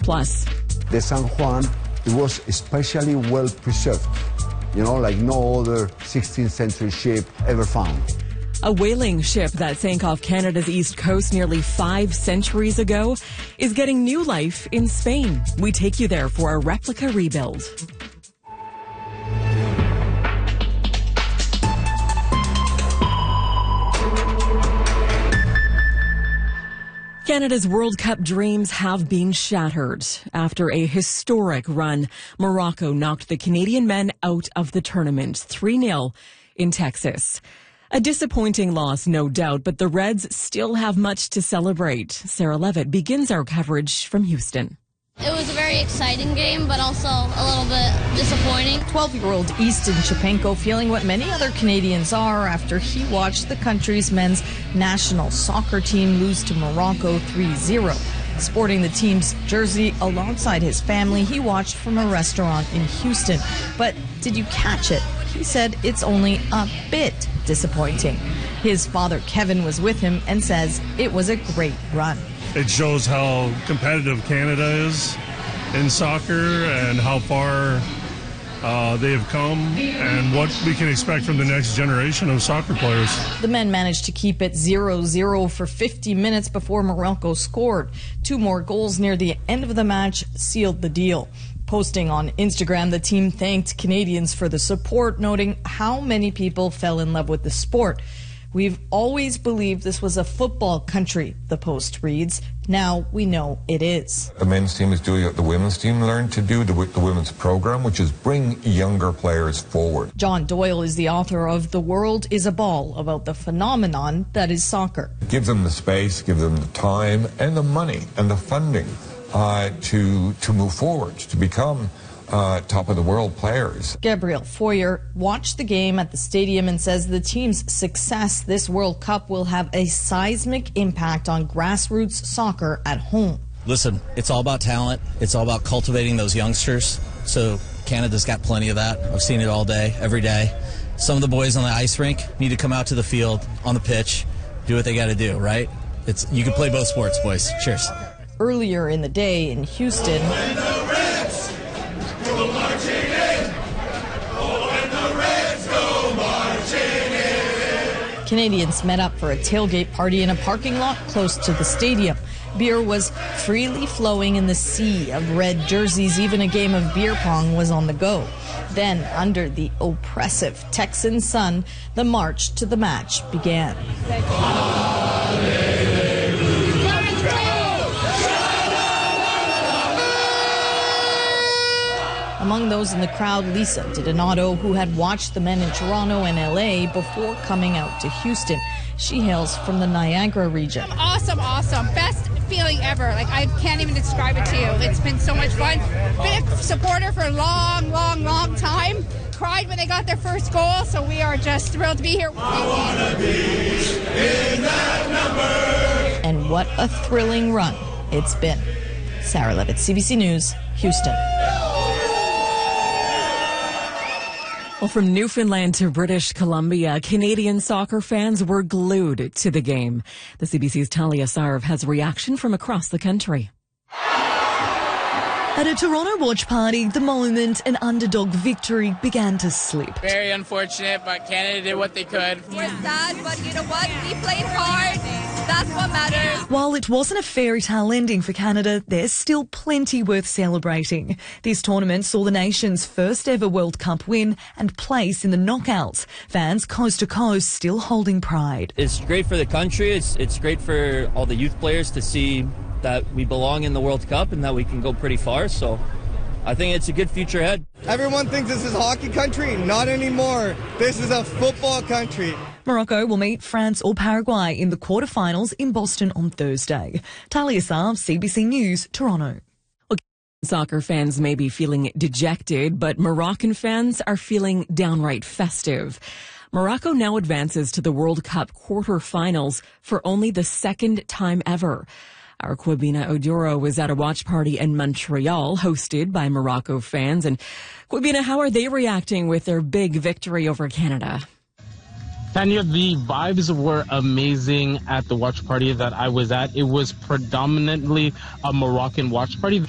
Plus. The San Juan, it was especially well preserved, like no other 16th century ship ever found. A whaling ship that sank off Canada's east coast nearly 5 centuries ago is getting new life in Spain. We take you there for a replica rebuild. Canada's World Cup dreams have been shattered. After a historic run, Morocco knocked the Canadian men out of the tournament 3-0 in Texas. A disappointing loss, no doubt, but the Reds still have much to celebrate. Sarah Levitt begins our coverage from Houston. It was a very exciting game, but also a little bit disappointing. 12-year-old Easton Chepenko feeling what many other Canadians are after he watched the country's men's national soccer team lose to Morocco 3-0. Sporting the team's jersey alongside his family, he watched from a restaurant in Houston. But did you catch it? He said it's only a bit disappointing. His father, Kevin, was with him and says it was a great run. It shows how competitive Canada is in soccer and how far they have come and what we can expect from the next generation of soccer players. The men managed to keep it 0-0 for 50 minutes before Morocco scored. 2 more goals near the end of the match sealed the deal. Posting on Instagram, the team thanked Canadians for the support, noting how many people fell in love with the sport. We've always believed this was a football country, the post reads. Now we know it is. The men's team is doing what the women's team learned to do, the women's program, which is bring younger players forward. John Doyle is the author of The World is a Ball, about the phenomenon that is soccer. Give them the space, give them the time and the money and the funding to move forward, to become top of the world players. Gabriel Foyer watched the game at the stadium and says the team's success this World Cup will have a seismic impact on grassroots soccer at home. Listen, it's all about talent. It's all about cultivating those youngsters. So Canada's got plenty of that. I've seen it all day, every day. Some of the boys on the ice rink need to come out to the field, on the pitch, do what they got to do, right? You can play both sports, boys. Cheers. Earlier in the day in Houston, Canadians met up for a tailgate party in a parking lot close to the stadium. Beer was freely flowing in the sea of red jerseys. Even a game of beer pong was on the go. Then, under the oppressive Texan sun, the march to the match began. Among those in the crowd, Lisa DiDonato, who had watched the men in Toronto and LA before coming out to Houston. She hails from the Niagara region. Awesome. Best feeling ever. I can't even describe it to you. It's been so much fun. Been a supporter for a long time. Cried when they got their first goal, so we are just thrilled to be here. I wanna be in that number. And what a thrilling run it's been. Sarah Levitt, CBC News, Houston. Well, from Newfoundland to British Columbia, Canadian soccer fans were glued to the game. The CBC's Talia Sarv has reaction from across the country. At a Toronto watch party, the moment an underdog victory began to slip. Very unfortunate, but Canada did what they could. We're sad, but you know what? We played hard. That's what matters. While it wasn't a fairy tale ending for Canada, there's still plenty worth celebrating. This tournament saw the nation's first ever World Cup win and place in the knockouts. Fans coast to coast still holding pride. It's great for the country. It's great for all the youth players to see that we belong in the World Cup and that we can go pretty far. So I think it's a good future ahead. Everyone thinks this is hockey country. Not anymore. This is a football country. Morocco will meet France or Paraguay in the quarterfinals in Boston on Thursday. Talia Sarv, CBC News, Toronto. Soccer fans may be feeling dejected, but Moroccan fans are feeling downright festive. Morocco now advances to the World Cup quarterfinals for only the second time ever. Our Kwabina Oduro was at a watch party in Montreal hosted by Morocco fans. And Kwabina, how are they reacting with their big victory over Canada? Tanya, the vibes were amazing at the watch party that I was at. It was predominantly a Moroccan watch party.